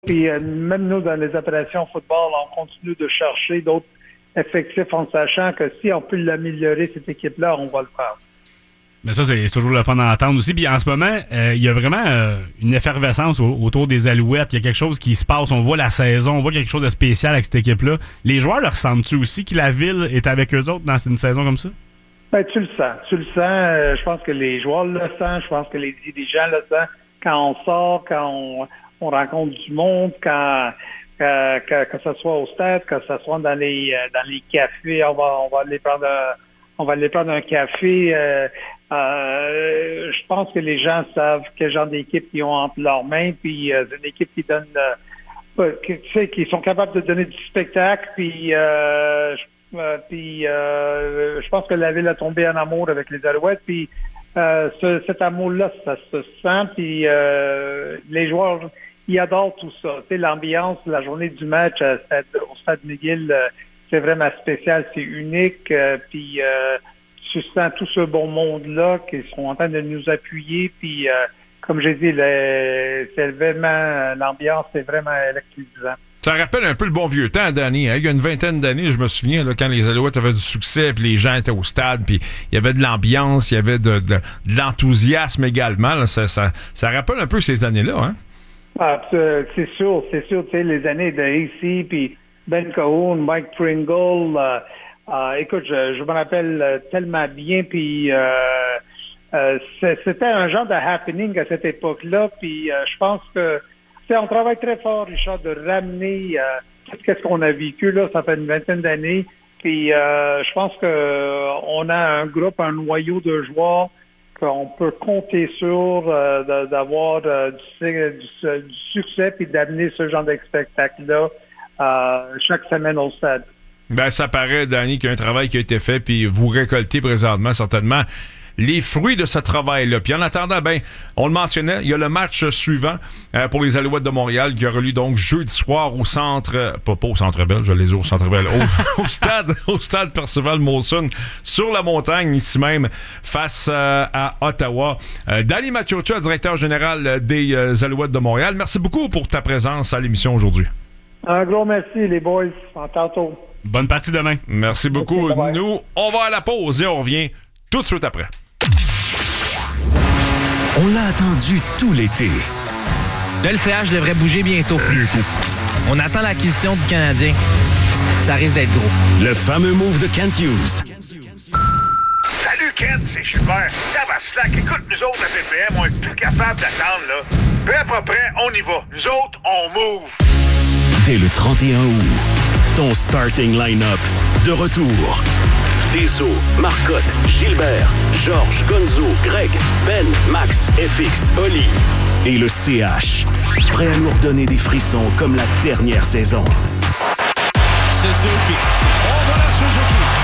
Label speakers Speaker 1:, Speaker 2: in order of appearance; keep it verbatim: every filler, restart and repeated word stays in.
Speaker 1: Puis euh, même nous, dans les opérations football, on continue de chercher d'autres effectifs en sachant que si on peut l'améliorer, cette équipe-là, on va le faire.
Speaker 2: Mais ça, c'est toujours le fun d'entendre aussi. Puis en ce moment, euh, il y a vraiment euh, une effervescence au- autour des Alouettes. Il y a quelque chose qui se passe. On voit la saison, on voit quelque chose de spécial avec cette équipe-là. Les joueurs le ressentent-tu aussi que la ville est avec eux autres dans une saison comme ça?
Speaker 1: Ben, tu le sens. Tu le sens. Euh, je pense que les joueurs le sentent. Je pense que les dirigeants le sentent. Quand on sort, quand on, on rencontre du monde, quand que, que, que ce soit au stade, que ce soit dans les euh, dans les cafés, on va on va aller prendre un, on va aller prendre un café. Euh, euh, je pense que les gens savent quel genre d'équipe ils ont entre leurs mains. Puis euh, c'est une équipe qui donne, euh, qui, tu sais, qui sont capables de donner du spectacle. Puis euh, je Euh, puis euh, je pense que la ville a tombé en amour avec les Alouettes. Puis euh, ce, cet amour-là, ça se sent. Puis euh, les joueurs, ils adorent tout ça. Tu sais, l'ambiance, la journée du match à stade, au Stade McGill, euh, c'est vraiment spécial, c'est unique. Euh, puis euh, tu sens tout ce bon monde-là qui sont en train de nous appuyer. Puis euh, comme j'ai dit, le, c'est vraiment l'ambiance, c'est vraiment électrisant.
Speaker 3: Ça rappelle un peu le bon vieux temps, Danny. Hein? Il y a une vingtaine d'années, je me souviens, là, quand les Alouettes avaient du succès, puis les gens étaient au stade, puis il y avait de l'ambiance, il y avait de, de, de l'enthousiasme également. Là. Ça, ça, ça rappelle un peu ces années-là. Hein?
Speaker 1: Ah, c'est sûr, c'est sûr. Tu sais, les années de A C, puis Ben Cahoon, Mike Pringle. Euh, euh, écoute, je, je me rappelle tellement bien, puis euh, euh, c'était un genre de happening à cette époque-là, puis euh, je pense que on travaille très fort, Richard, de ramener euh, tout ce qu'on a vécu là, ça fait une vingtaine d'années. Puis euh, je pense que euh, on a un groupe, un noyau de joueurs qu'on peut compter sur euh, de, d'avoir euh, du, du, du succès puis d'amener ce genre de spectacle-là euh, chaque semaine au stade.
Speaker 3: Ben, ça paraît, Danny, qu'il y a un travail qui a été fait, puis vous récoltez présentement certainement les fruits de ce travail-là. Puis en attendant, ben, on le mentionnait, il y a le match suivant euh, pour les Alouettes de Montréal qui aura lieu donc jeudi soir au centre, euh, pas, pas au Centre Bell, je les ai au Centre Bell, au, au stade, au stade Percival Molson, sur la montagne, ici même, face euh, à Ottawa. Euh, Danny Maciocia, directeur général des euh, Alouettes de Montréal, merci beaucoup pour ta présence à l'émission aujourd'hui.
Speaker 1: Un gros merci, les boys. À tantôt.
Speaker 2: Bonne partie demain.
Speaker 3: Merci beaucoup.
Speaker 1: Merci,
Speaker 3: Nous, on va à la pause et on revient tout de suite après.
Speaker 4: On l'a attendu tout l'été.
Speaker 5: Là, le C H devrait bouger bientôt. Bientôt. On attend l'acquisition du Canadien. Ça risque d'être gros.
Speaker 4: Le fameux move de Kent Hughes.
Speaker 6: Salut Kent, c'est Gilbert. Tabarnak, écoute, nous autres, la P P M, on est plus capable d'attendre, là. Peu à peu près, on y va. Nous autres, on move.
Speaker 4: Dès le trente et un août, ton starting line-up de retour. Deso, Marcotte, Gilbert, Georges, Gonzo, Greg, Ben, Max, F X, Oli et le C H. Prêt à nous redonner des frissons comme la dernière saison.
Speaker 7: Suzuki. On va la Suzuki.